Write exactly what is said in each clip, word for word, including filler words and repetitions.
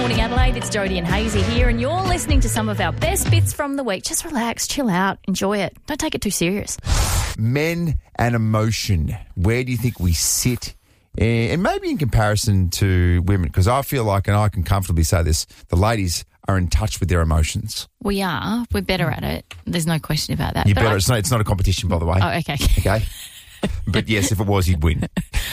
Morning Adelaide, it's Jodie and Hazy here, and you're listening to some of our best bits from the week. Just relax, chill out, enjoy it. Don't take it too serious. Men and emotion. Where do you think we sit? And maybe in comparison to women, because I feel like, and I can comfortably say this, the ladies are in touch with their emotions. We are. We're better at it. There's no question about that. You're But better. I- It's not, it's not a competition, by the way. Oh, okay. Okay? But yes, if it was, you'd win.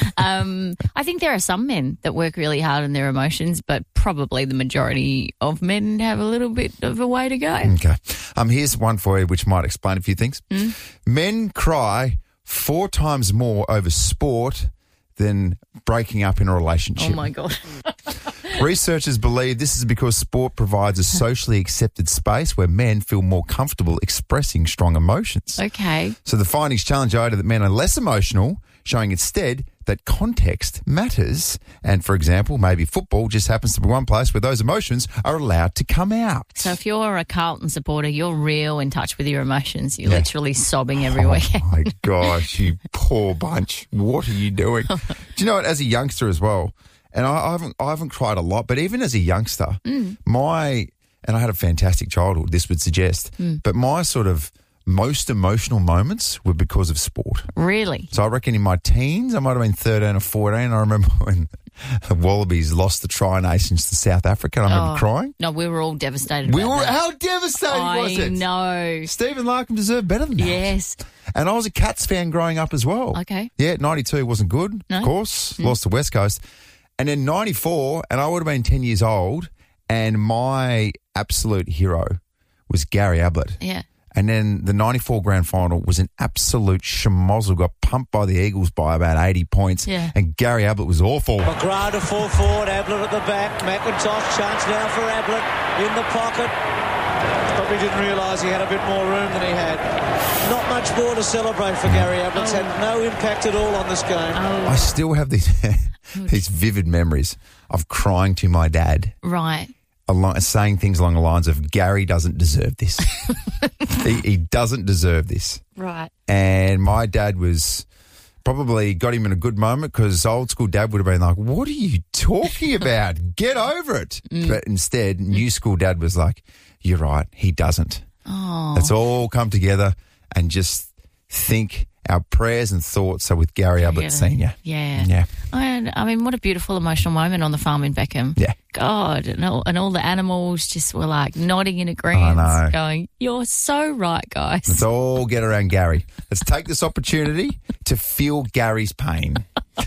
Um, I think there are some men that work really hard on their emotions, but probably the majority of men have a little bit of a way to go. Okay. Um, here's one for you which might explain a few things. Mm. Men cry four times more over sport than breaking up in a relationship. Oh, my God. Researchers believe this is because sport provides a socially accepted space where men feel more comfortable expressing strong emotions. Okay. So the findings challenge the idea that men are less emotional, showing instead that context matters. And, for example, maybe football just happens to be one place where those emotions are allowed to come out. So if you're a Carlton supporter, you're real in touch with your emotions. You're Yeah. literally sobbing every weekend. Oh, my gosh, you poor bunch. What are you doing? Do you know what, as a youngster as well, and I, I haven't I haven't cried a lot, but even as a youngster, Mm. my, and I had a fantastic childhood, this would suggest, Mm. but my sort of most emotional moments were because of sport. Really? So I reckon in my teens, I might have been thirteen or fourteen. I remember when the Wallabies lost the Tri-Nations to South Africa, and I remember Oh, crying. No, we were all devastated We about were, that. how devastating I was it? know. Stephen Larkham deserved better than that. Yes. And I was a Cats fan growing up as well. Okay. Yeah, ninety-two wasn't good, No? of course. Lost to West Coast. And then ninety-four, and I would have been ten years old, and my absolute hero was Gary Ablett. Yeah. And then the ninety-four grand final was an absolute schmozzle. Got pumped by the Eagles by about eighty points. Yeah. And Gary Ablett was awful. McGrath to full forward, Ablett at the back. McIntosh, chance now for Ablett in the pocket. Probably didn't realise he had a bit more room than he had. Not much more to celebrate for Gary Ablett. Oh. Had no impact at all on this game. Oh, I still have these, these vivid memories of crying to my dad. right. Along, saying things along the lines of, Gary doesn't deserve this. he, he doesn't deserve this. Right. And my dad was probably got him in a good moment, because old school dad would have been like, what are you talking about? Get over it. Mm. But instead, new school dad was like, you're right, he doesn't. Oh. Let's all come together and just think our prayers and thoughts are with Gary Ablett Yeah. Senior Yeah. Yeah. I, I mean, what a beautiful emotional moment on the farm in Beckham. Yeah. God, and all, and all the animals just were like nodding in agreement, I know. going, you're so right, guys. Let's all get around Gary. Let's take this opportunity to feel Gary's pain.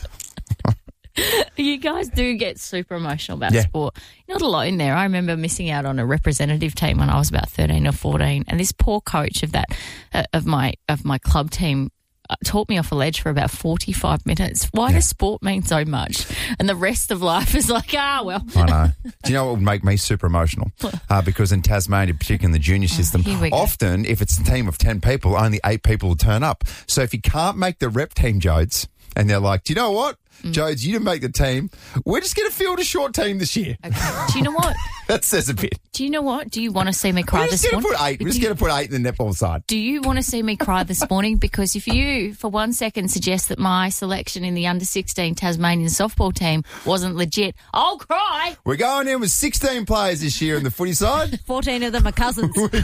You guys do get super emotional about Yeah. sport. You're not alone there. I remember missing out on a representative team when I was about thirteen or fourteen, and this poor coach of that uh, of my of my club team uh, taught me off a ledge for about forty-five minutes. Why Yeah. does sport mean so much? And the rest of life is like, ah, well. I know. Do you know what would make me super emotional? Uh, because in Tasmania, particularly in the junior system, here we go. often if it's a team of ten people, only eight people will turn up. So if you can't make the rep team, Jodes, and they're like, do you know what? Mm. Jodes, you didn't make the team. We're just going to field a short team this year. Okay. Do you know what? That says a bit. Do you know what? Do you want to see me cry We're just this going to morning? put eight. We're just Do you- going to put eight in the netball side. Do you want to see me cry this morning? Because if you, for one second, suggest that my selection in the under sixteen Tasmanian softball team wasn't legit, I'll cry. We're going in with sixteen players this year in the footy side. fourteen of them are cousins. Nova!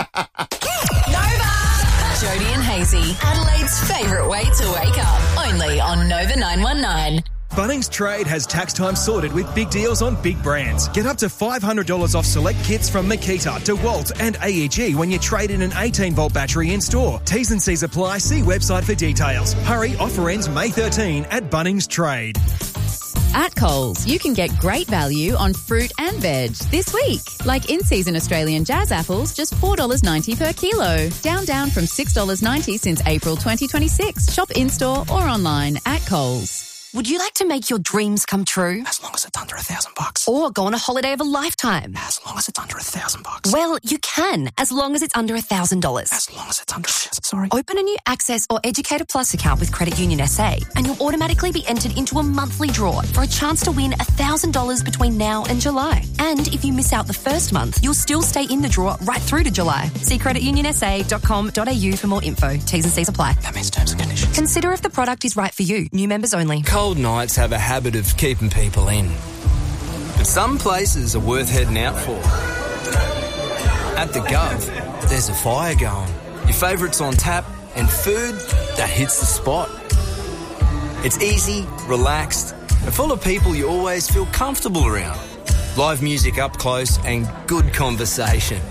Jodie and Hazy, Adelaide's favourite way to wake up. Only on Nova nine one nine. Bunnings Trade has tax time sorted with big deals on big brands. Get up to five hundred dollars off select kits from Makita, DeWalt and A E G when you trade in an eighteen volt battery in store. T's and C's apply. See website for details. Hurry, offer ends May thirteenth at Bunnings Trade. At Coles, you can get great value on fruit and veg this week. Like in-season Australian jazz apples, just four dollars ninety per kilo. Down, down from six dollars ninety since April twenty twenty-six. Shop in-store or online at Coles. Would you like to make your dreams come true? As long as it's under a thousand bucks. Or go on a holiday of a lifetime? As long as it's under a thousand bucks. Well, you can, as long as it's under a thousand dollars. As long as it's under, sorry. Open a new Access or Educator Plus account with Credit Union S A, and you'll automatically be entered into a monthly draw for a chance to win a thousand dollars between now and July. And if you miss out the first month, you'll still stay in the draw right through to July. See credit union s a dot com dot a u for more info. T's and C's apply. That means terms and conditions. Consider if the product is right for you. New members only. Cold nights have a habit of keeping people in. But Some places are worth heading out for. At the Gov, there's a fire going. Your favourites on tap and food that hits the spot. It's easy, relaxed, and full of people you always feel comfortable around. Live music up close and good conversation.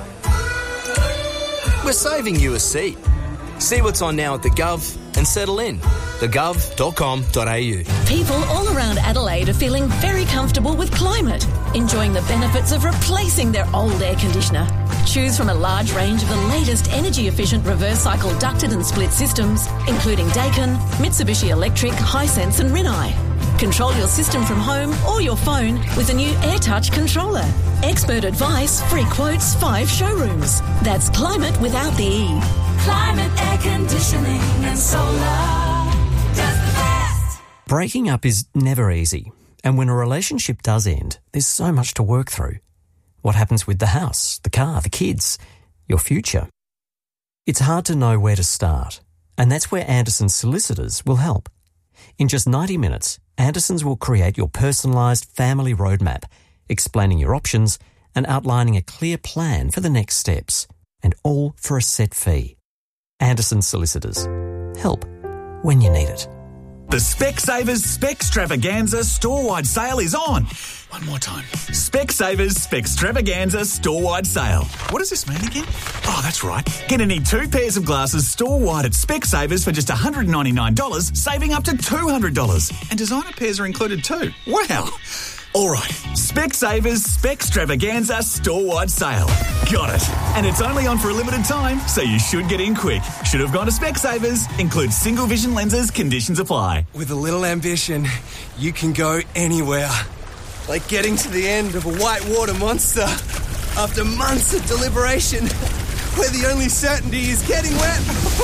We're saving you a seat. See what's on now at the Gov and settle in. the gov dot com dot a u. People all around Adelaide are feeling very comfortable with climate, enjoying the benefits of replacing their old air conditioner. Choose from a large range of the latest energy-efficient reverse cycle ducted and split systems, including Daikin, Mitsubishi Electric, Hisense and Rinnai. Control your system from home or your phone with a new AirTouch controller. Expert advice, free quotes, five showrooms. That's climate without the E. Climate air conditioning and solar does the best. Breaking up is never easy, and when a relationship does end, there's so much to work through. What happens with the house, the car, the kids, your future? It's hard to know where to start, and that's where Anderson's Solicitors will help. In just ninety minutes, Anderson's will create your personalised family roadmap, explaining your options and outlining a clear plan for the next steps, and all for a set fee. Anderson's Solicitors. Help when you need it. The Specsavers Specstravaganza store-wide sale is on. One more time. Specsavers Specstravaganza store-wide sale. What does this mean again? Oh, that's right. Get any two pairs of glasses store-wide at Specsavers for just one hundred ninety-nine dollars, saving up to two hundred dollars. And designer pairs are included too. Wow. All right, Specsavers Specstravaganza store-wide sale. Got it. And it's only on for a limited time, so you should get in quick. Should have gone to Specsavers. Includes single vision lenses. Conditions apply. With a little ambition, you can go anywhere. Like getting to the end of a whitewater monster after months of deliberation, where the only certainty is getting wet.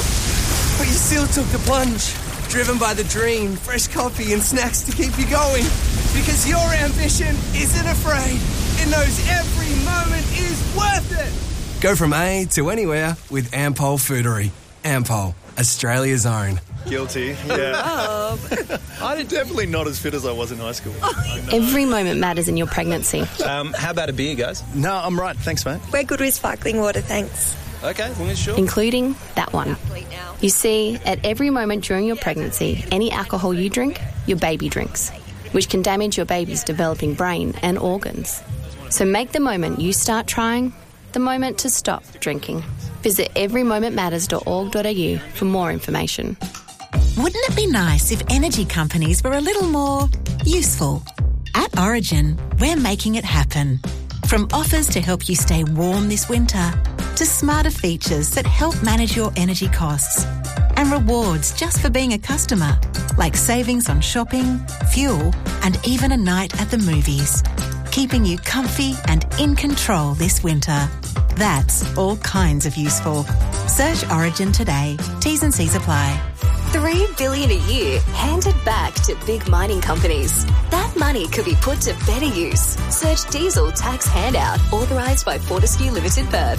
But you still took the plunge, driven by the dream, fresh coffee and snacks to keep you going. Because your ambition isn't afraid. It knows every moment is worth it. Go from A to anywhere with Ampol Foodery. Ampol, Australia's own. Guilty, yeah. I'm definitely not as fit as I was in high school. Every moment matters in your pregnancy. Um, how about a beer, guys? No, I'm right. Thanks, mate. We're good with sparkling water, thanks. Okay, well, sure. Including that one. You see, at every moment during your pregnancy, any alcohol you drink, your baby drinks, which can damage your baby's developing brain and organs. So make the moment you start trying the moment to stop drinking. Visit every moment matters dot org dot a u for more information. Wouldn't it be nice if energy companies were a little more useful? At Origin, we're making it happen. From offers to help you stay warm this winter, to smarter features that help manage your energy costs, and rewards just for being a customer, like savings on shopping, fuel, and even a night at the movies, keeping you comfy and in control this winter. That's all kinds of useful. Search Origin today. T's and C's apply. Three billion a year handed back to big mining companies. That money could be put to better use. Search diesel tax handout authorised by Fortescue Limited Perth.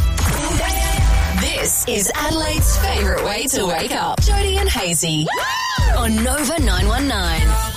This is Adelaide's favourite way to wake up. Jody and Hazy on Nova nine one nine.